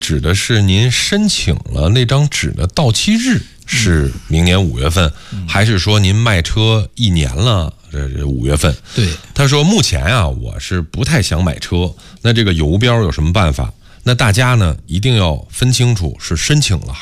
指的是您申请了那张纸的到期日是明年5月份，还是说您卖车1年了，这5月份？ 对， 他说目前啊，我是不太想买车，那这个游标有什么办法？那大家呢一定要分清楚是申请了